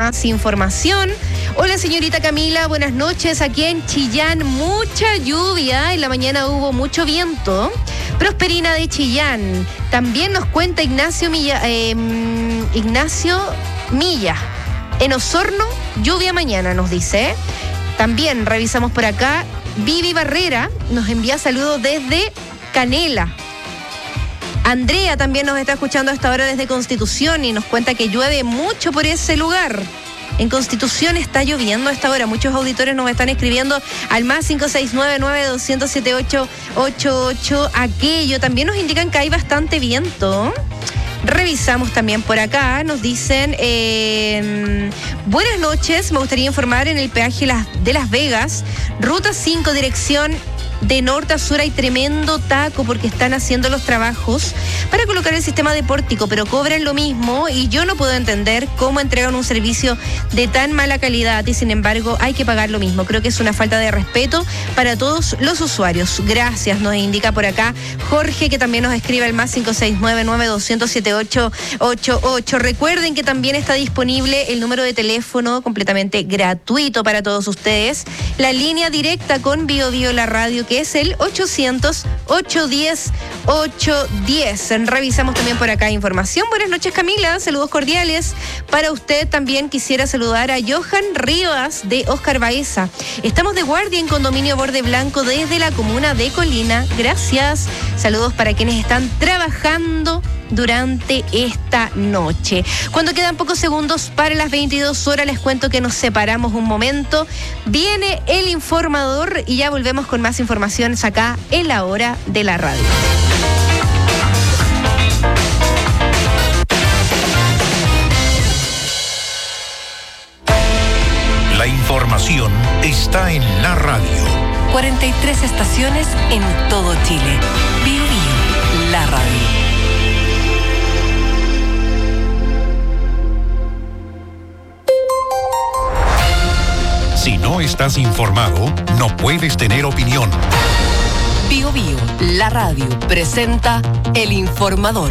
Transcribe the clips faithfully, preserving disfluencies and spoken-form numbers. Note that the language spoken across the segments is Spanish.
más información. Hola señorita Camila, buenas noches. Aquí en Chillán mucha lluvia, en la mañana hubo mucho viento. Prosperina de Chillán. También nos cuenta Ignacio Milla, eh, Ignacio Milla. En Osorno, lluvia mañana, nos dice. También revisamos por acá. Vivi Barrera nos envía saludos desde Canela. Andrea también nos está escuchando a esta hora desde Constitución y nos cuenta que llueve mucho por ese lugar. En Constitución está lloviendo a esta hora. Muchos auditores nos están escribiendo al más cinco seis nueve nueve dos cero siete ocho ocho ocho. Aquello. También nos indican que hay bastante viento. Revisamos también por acá. Nos dicen, eh, buenas noches. Me gustaría informar en el peaje de Las Vegas. Ruta cinco, dirección de norte a sur, hay tremendo taco porque están haciendo los trabajos para colocar el sistema de pórtico, pero cobran lo mismo y yo no puedo entender cómo entregan un servicio de tan mala calidad y sin embargo hay que pagar lo mismo. Creo que es una falta de respeto para todos los usuarios. Gracias, nos indica por acá Jorge, que también nos escribe al más cinco seis nueve nueve dos cero siete ocho ocho ocho. Recuerden que también está disponible el número de teléfono completamente gratuito para todos ustedes, la línea directa con Bio Bio la radio, que es el ochocientos, ochocientos diez, ochocientos diez. Revisamos también por acá información. Buenas noches, Camila. Saludos cordiales. Para usted también quisiera saludar a Johan Rivas de Oscar Baeza. Estamos de guardia en Condominio Borde Blanco desde la comuna de Colina. Gracias. Saludos para quienes están trabajando durante esta noche. Cuando quedan pocos segundos para las veintidós horas, les cuento que nos separamos un momento. Viene el informador y ya volvemos con más informaciones acá en la hora de la radio. La información está en la radio. cuarenta y tres estaciones en todo Chile. Bio Bio, la radio. Si no estás informado, no puedes tener opinión. Bio Bio, la radio, presenta El Informador.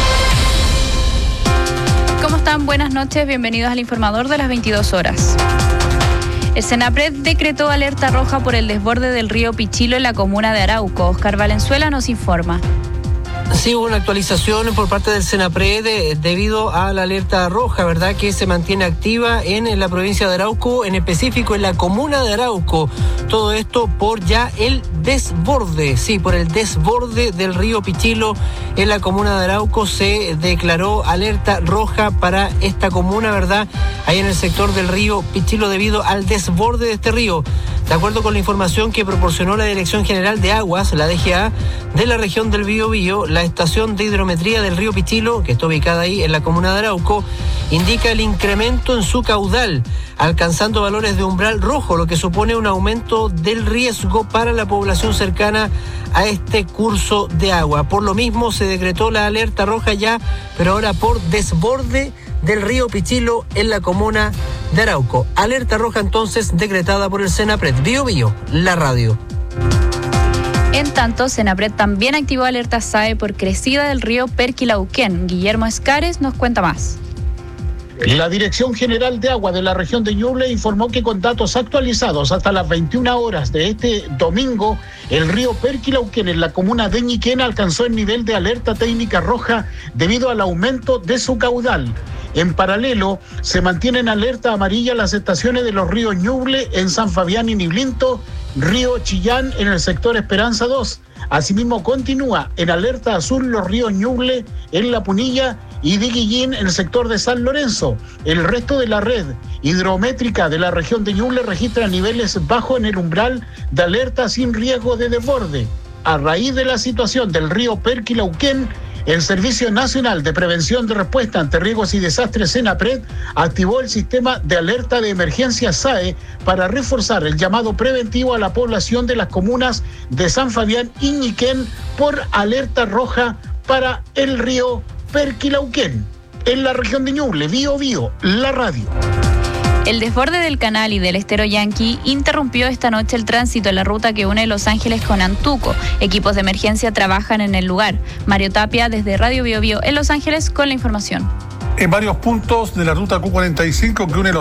¿Cómo están? Buenas noches, bienvenidos al Informador de las veintidós horas. El Senapred decretó alerta roja por el desborde del río Pichilo en la comuna de Arauco. Oscar Valenzuela nos informa. Sí, hubo una actualización por parte del Senapred eh, debido a la alerta roja, ¿verdad?, que se mantiene activa en, en la provincia de Arauco, en específico en la comuna de Arauco. Todo esto por ya el desborde, sí, por el desborde del río Pichilo en la comuna de Arauco se declaró alerta roja para esta comuna, ¿verdad?, ahí en el sector del río Pichilo debido al desborde de este río. De acuerdo con la información que proporcionó la Dirección General de Aguas, la D G A, de la región del Biobío, la estación de hidrometría del río Pichilo, que está ubicada ahí en la comuna de Arauco, indica el incremento en su caudal, alcanzando valores de umbral rojo, lo que supone un aumento del riesgo para la población cercana a este curso de agua. Por lo mismo se decretó la alerta roja ya, pero ahora por desborde del río Pichilo en la comuna de Arauco. Alerta roja entonces decretada por el Senapred. Bio Bio, la radio. En tanto, Senapred también activó alerta S A E por crecida del río Perquilauquén. Guillermo Escares nos cuenta más. La Dirección General de Agua de la región de Ñuble informó que con datos actualizados hasta las veintiuna horas de este domingo, el río Perquilauquén en la comuna de Ñiquén alcanzó el nivel de alerta técnica roja debido al aumento de su caudal. En paralelo, se mantienen alerta amarilla las estaciones de los ríos Ñuble en San Fabián y Niblinto, río Chillán en el sector Esperanza dos. Asimismo, continúa en alerta azul los ríos Ñuble en La Punilla y Diguillín en el sector de San Lorenzo. El resto de la red hidrométrica de la región de Ñuble registra niveles bajos en el umbral de alerta sin riesgo de desborde. A raíz de la situación del río Perquilauquén, el Servicio Nacional de Prevención de Respuesta ante Riesgos y Desastres Senapred activó el sistema de alerta de emergencia S A E para reforzar el llamado preventivo a la población de las comunas de San Fabián y Ñiquén por alerta roja para el río Perquilauquén. En la región de Ñuble, Bio Bio, la radio. El desborde del canal y del estero Yanqui interrumpió esta noche el tránsito en la ruta que une Los Ángeles con Antuco. Equipos de emergencia trabajan en el lugar. Mario Tapia, desde Radio Bio Bio en Los Ángeles, con la información. En varios puntos de la ruta Q cuarenta y cinco que une Los